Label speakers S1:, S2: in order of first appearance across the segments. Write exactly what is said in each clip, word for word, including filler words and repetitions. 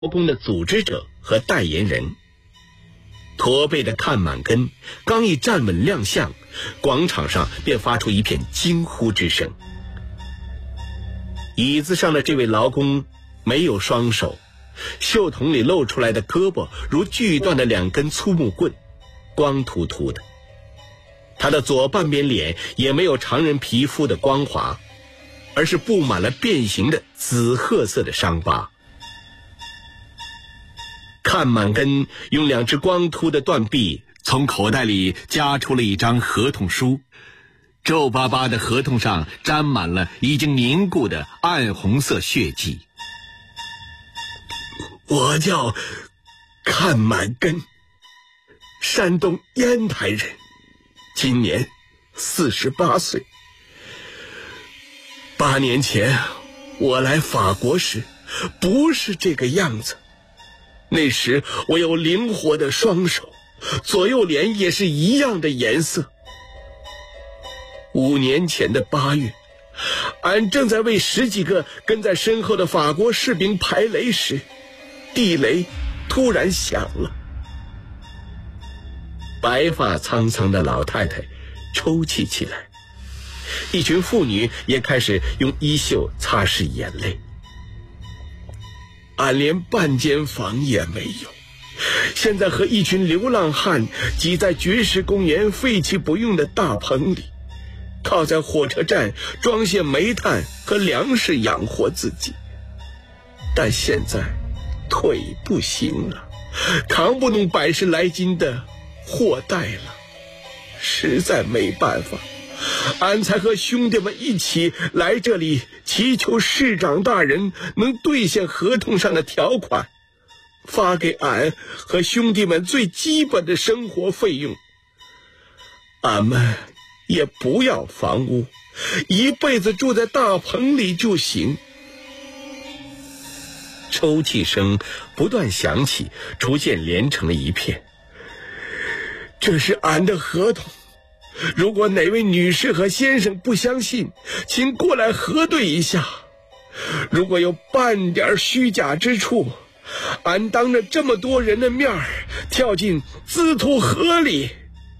S1: 宫的组织者和代言人。驼背的看满根刚一站稳亮相，广场上便发出一片惊呼之声。椅子上的这位劳工没有双手，袖筒里露出来的胳膊如锯断的两根粗木棍，光秃秃的。他的左半边脸也没有常人皮肤的光滑，而是布满了变形的紫褐色的伤疤。看满根用两只光秃的断臂从口袋里夹出了一张合同书，皱巴巴的合同上沾满了已经凝固的暗红色血迹。我叫看满根，山东烟台人，今年四十八岁。八年前我来法国时不是这个样子，那时我有灵活的双手，左右脸也是一样的颜色。五年前的八月，俺正在为十几个跟在身后的法国士兵排雷时，地雷突然响了。白发苍苍的老太太抽泣起来，一群妇女也开始用衣袖擦拭眼泪。俺连半间房也没有，现在和一群流浪汉挤在绝石公园废弃不用的大棚里，靠在火车站装卸煤炭和粮食养活自己。但现在腿不行了，扛不动百十来斤的货袋了，实在没办法，俺才和兄弟们一起来这里祈求市长大人能兑现合同上的条款，发给俺和兄弟们最基本的生活费用。俺们也不要房屋，一辈子住在大棚里就行。抽泣声不断响起，逐渐连成了一片。这是俺的合同，如果哪位女士和先生不相信，请过来核对一下。如果有半点虚假之处，俺当着这么多人的面儿跳进滋图河里。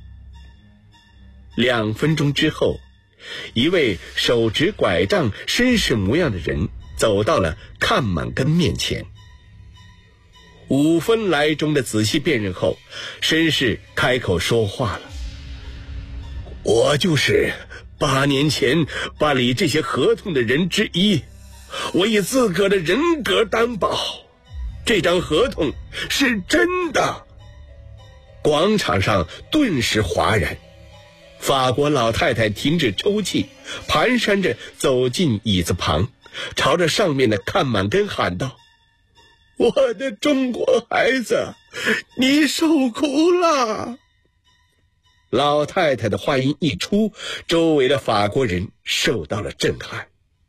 S1: 两分钟之后，一位手执拐杖绅士模样的人走到了看满根面前。五分来钟的仔细辨认后，绅士开口说话了：我就是八年前办理这些合同的人之一，我以自个儿的人格担保，这张合同是真的。广场上顿时哗然，法国老太太停止抽泣，蹒跚着走进椅子旁，朝着上面的看满根喊道：我的中国孩子，你受苦了。老太太的话音一出，周围的法国人受到了震撼。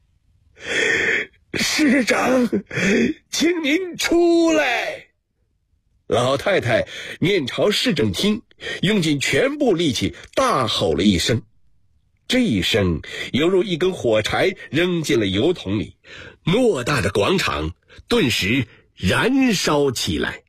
S1: 市长，请您出来。老太太面朝市政厅，用尽全部力气大吼了一声，这一声犹如一根火柴扔进了油桶里，偌大的广场顿时燃烧起来。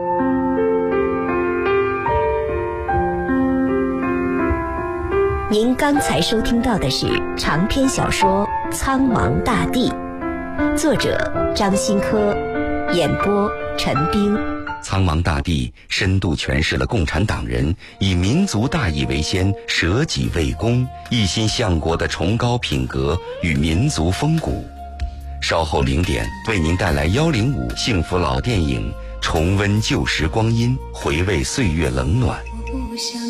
S2: 您刚才收听到的是长篇小说《苍茫大地》，作者张新科，演播陈冰。
S3: 苍茫大地深度诠释了共产党人以民族大义为先，舍己为公，一心向国的崇高品格与民族风骨。稍后零点为您带来幺零五幸福老电影，重温旧时光阴，回味岁月冷暖。